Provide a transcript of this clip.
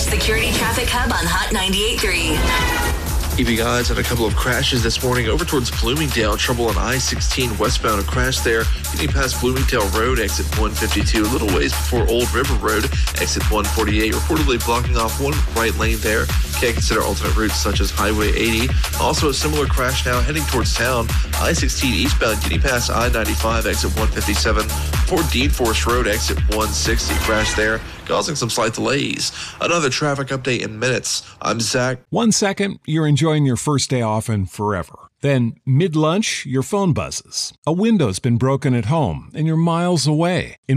Security Traffic Hub on Hot 98.3. Keeping eyes on a couple of crashes this morning over towards Bloomingdale. Trouble on I-16 westbound. A crash there getting past Bloomingdale Road, exit 152, a little ways before Old River Road, exit 148. Reportedly blocking off one right lane there. Can't consider alternate routes such as Highway 80. Also a similar crash now heading towards town. I-16 eastbound getting past I-95, exit 157. Before Dean Forest Road, exit 160. Crash there, causing some slight delays. Another traffic update in minutes. I'm Zach. 1 second, you're enjoying your first day off and forever. Then, mid-lunch, your phone buzzes. A window's been broken at home, and you're miles away.